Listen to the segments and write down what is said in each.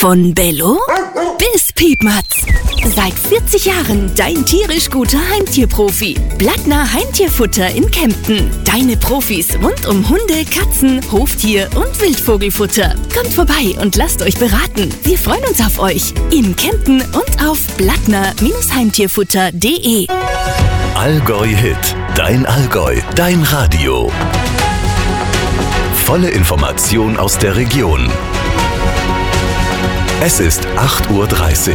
Von Bello bis Piepmatz. Seit 40 Jahren dein tierisch guter Heimtierprofi. Blattner Heimtierfutter in Kempten. Deine Profis rund um Hunde, Katzen, Hoftier und Wildvogelfutter. Kommt vorbei und lasst euch beraten. Wir freuen uns auf euch. In Kempten und auf blattner-heimtierfutter.de. Allgäu Hit. Dein Allgäu. Dein Radio. Volle Information aus der Region. Es ist 8:30 Uhr.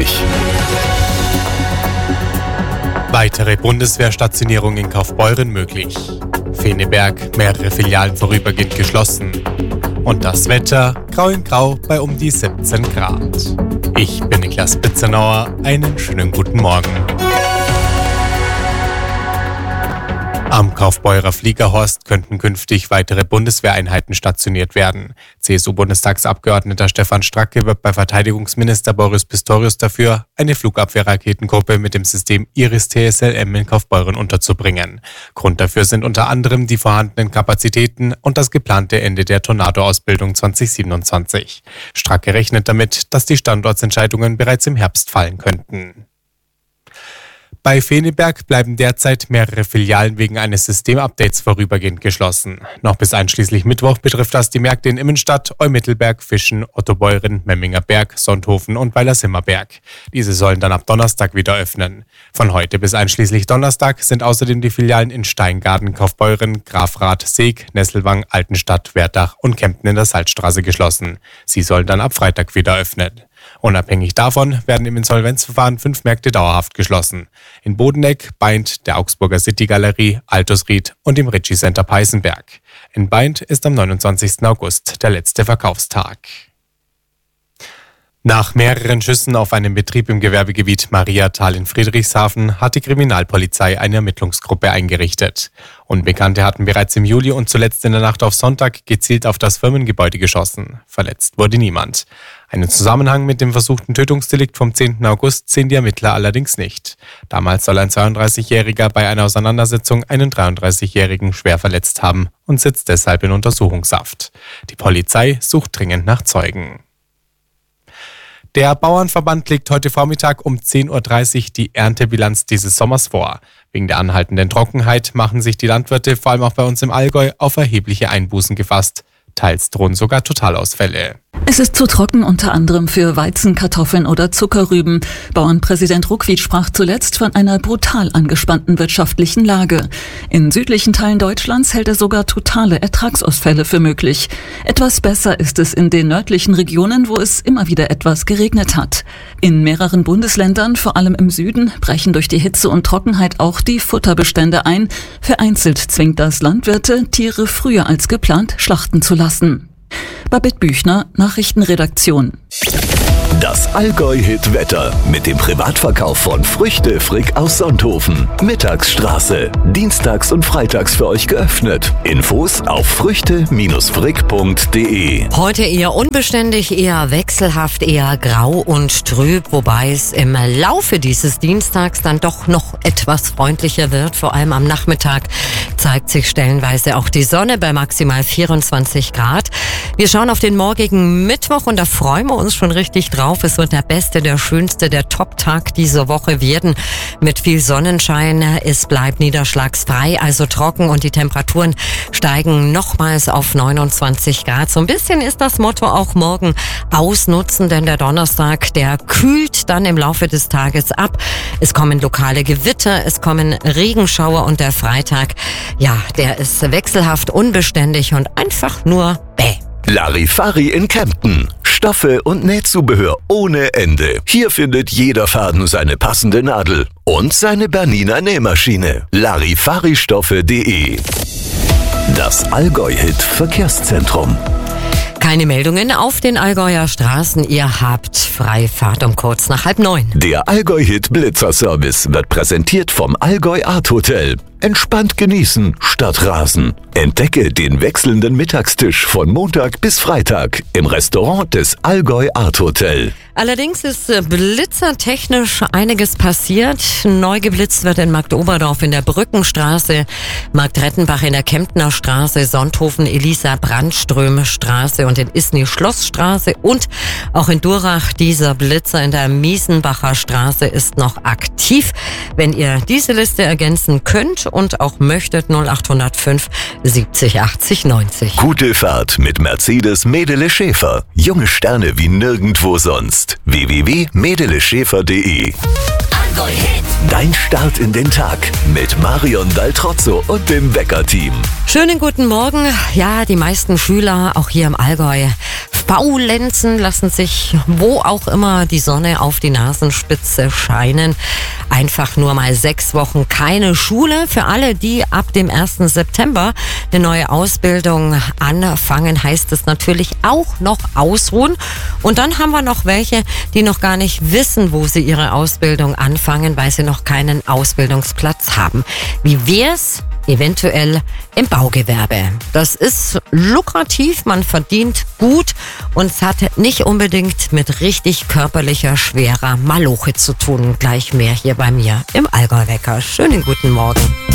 Weitere Bundeswehrstationierung in Kaufbeuren möglich. Feneberg, mehrere Filialen vorübergehend geschlossen. Und das Wetter grau in grau bei um die 17 Grad. Ich bin Niklas Bitzenauer, einen schönen guten Morgen. Am Kaufbeurer Fliegerhorst könnten künftig weitere Bundeswehreinheiten stationiert werden. CSU-Bundestagsabgeordneter Stefan Stracke wirbt bei Verteidigungsminister Boris Pistorius dafür, eine Flugabwehrraketengruppe mit dem System Iris-TSLM in Kaufbeuren unterzubringen. Grund dafür sind unter anderem die vorhandenen Kapazitäten und das geplante Ende der Tornado-Ausbildung 2027. Stracke rechnet damit, dass die Standortsentscheidungen bereits im Herbst fallen könnten. Bei Feneberg bleiben derzeit mehrere Filialen wegen eines Systemupdates vorübergehend geschlossen. Noch bis einschließlich Mittwoch betrifft das die Märkte in Immenstadt, Eumittelberg, Fischen, Ottobeuren, Memminger Berg, Sonthofen und Weilersimmerberg. Diese sollen dann ab Donnerstag wieder öffnen. Von heute bis einschließlich Donnerstag sind außerdem die Filialen in Steingaden, Kaufbeuren, Grafrath, Seeg, Nesselwang, Altenstadt, Werdach und Kempten in der Salzstraße geschlossen. Sie sollen dann ab Freitag wieder öffnen. Unabhängig davon werden im Insolvenzverfahren 5 Märkte dauerhaft geschlossen. In Bodeneck, Baindt, der Augsburger City-Galerie, Altusried und im Ritchie Center Peißenberg. In Baindt ist am 29. August der letzte Verkaufstag. Nach mehreren Schüssen auf einen Betrieb im Gewerbegebiet Mariatal in Friedrichshafen hat die Kriminalpolizei eine Ermittlungsgruppe eingerichtet. Unbekannte hatten bereits im Juli und zuletzt in der Nacht auf Sonntag gezielt auf das Firmengebäude geschossen. Verletzt wurde niemand. Einen Zusammenhang mit dem versuchten Tötungsdelikt vom 10. August sehen die Ermittler allerdings nicht. Damals soll ein 32-Jähriger bei einer Auseinandersetzung einen 33-Jährigen schwer verletzt haben und sitzt deshalb in Untersuchungshaft. Die Polizei sucht dringend nach Zeugen. Der Bauernverband legt heute Vormittag um 10:30 Uhr die Erntebilanz dieses Sommers vor. Wegen der anhaltenden Trockenheit machen sich die Landwirte, vor allem auch bei uns im Allgäu, auf erhebliche Einbußen gefasst. Teils drohen sogar Totalausfälle. Es ist zu trocken, unter anderem für Weizen, Kartoffeln oder Zuckerrüben. Bauernpräsident Ruckwied sprach zuletzt von einer brutal angespannten wirtschaftlichen Lage. In südlichen Teilen Deutschlands hält er sogar totale Ertragsausfälle für möglich. Etwas besser ist es in den nördlichen Regionen, wo es immer wieder etwas geregnet hat. In mehreren Bundesländern, vor allem im Süden, brechen durch die Hitze und Trockenheit auch die Futterbestände ein. Vereinzelt zwingt das Landwirte, Tiere früher als geplant schlachten zu lassen. Babette Büchner, Nachrichtenredaktion. Das Allgäu-Hit-Wetter mit dem Privatverkauf von Früchte Frick aus Sonthofen. Mittagsstraße. Dienstags und freitags für euch geöffnet. Infos auf früchte-frick.de. Heute eher unbeständig, eher wechselhaft, eher grau und trüb, wobei es im Laufe dieses Dienstags dann doch noch etwas freundlicher wird. Vor allem am Nachmittag zeigt sich stellenweise auch die Sonne bei maximal 24 Grad. Wir schauen auf den morgigen Mittwoch und da freuen wir uns schon richtig drauf. Es wird der beste, der schönste, der Top-Tag dieser Woche werden mit viel Sonnenschein. Es bleibt niederschlagsfrei, also trocken und die Temperaturen steigen nochmals auf 29 Grad. So ein bisschen ist das Motto auch morgen ausnutzen, denn der Donnerstag, der kühlt dann im Laufe des Tages ab. Es kommen lokale Gewitter, es kommen Regenschauer und der Freitag, ja, der ist wechselhaft, unbeständig und einfach nur bäh. Larifari in Kempten. Stoffe und Nähzubehör ohne Ende. Hier findet jeder Faden seine passende Nadel und seine Bernina Nähmaschine. Larifaristoffe.de. Das Allgäu-Hit Verkehrszentrum. Keine Meldungen auf den Allgäuer Straßen. Ihr habt Freifahrt um kurz nach 8:30. Der Allgäu-Hit Blitzer-Service wird präsentiert vom Allgäu Art Hotel. Entspannt genießen statt rasen. Entdecke den wechselnden Mittagstisch von Montag bis Freitag im Restaurant des Allgäu Art Hotel. Allerdings ist blitzertechnisch einiges passiert. Neu geblitzt wird in Marktoberdorf in der Brückenstraße, Marktrettenbach in der Kemptner Straße, Sonthofen Elisa-Brandström-Straße und in Isny-Schlossstraße und auch in Durach. Dieser Blitzer in der Miesenbacher Straße ist noch aktiv. Wenn ihr diese Liste ergänzen könnt und auch möchtet, 0805 70 80 90. Gute Fahrt mit Mercedes Medele Schäfer. Junge Sterne wie nirgendwo sonst. www.medeleschäfer.de. Dein Start in den Tag mit Marion Daltrozzo und dem Wecker-Team. Schönen guten Morgen. Ja, die meisten Schüler, auch hier im Allgäu, faulenzen, lassen sich, wo auch immer die Sonne auf die Nasenspitze scheinen. Einfach nur mal 6 Wochen keine Schule. Für alle, die ab dem 1. September eine neue Ausbildung anfangen, heißt es natürlich auch noch ausruhen. Und dann haben wir noch welche, die noch gar nicht wissen, wo sie ihre Ausbildung anfangen, weil sie noch keinen Ausbildungsplatz haben. Wie wär's eventuell im Baugewerbe? Das ist lukrativ, man verdient gut und es hat nicht unbedingt mit richtig körperlicher, schwerer Maloche zu tun. Gleich mehr hier bei mir im Allgäu-Wecker. Schönen guten Morgen.